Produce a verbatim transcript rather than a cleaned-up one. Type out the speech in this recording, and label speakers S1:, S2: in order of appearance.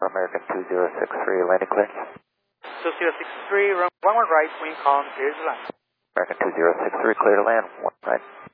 S1: American two zero six three, landing clear.
S2: two zero six three, run one one right, wind calm, clear to land.
S1: American two zero six three, clear to land, one right.